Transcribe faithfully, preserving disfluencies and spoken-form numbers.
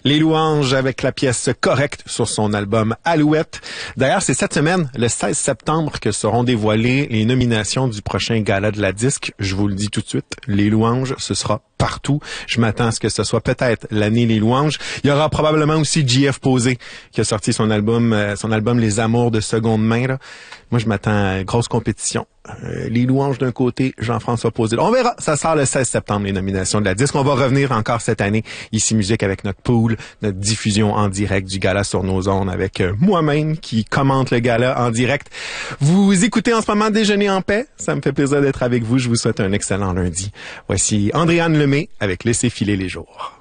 Les Louanges avec la pièce Correcte sur son album Alouette. D'ailleurs, c'est cette semaine, le seize septembre, que seront dévoilées les nominations du prochain gala de la disque. Je vous le dis tout de suite, Les Louanges, ce sera partout. Je m'attends à ce que ce soit peut-être l'année Les Louanges. Il y aura probablement aussi J F Posé qui a sorti son album euh, son album Les Amours de seconde main. Là. Moi, je m'attends à une grosse compétition. Euh, les Louanges d'un côté, Jean-François Posé. On verra. Ça sort le seize septembre, les nominations de la disque. On va revenir encore cette année, ici Musique, avec notre pool, notre diffusion en direct du gala sur nos ondes avec euh, moi-même qui commente le gala en direct. Vous écoutez en ce moment Déjeuner en paix. Ça me fait plaisir d'être avec vous. Je vous souhaite un excellent lundi. Voici Andréane Lemay avec Laissez filer les jours.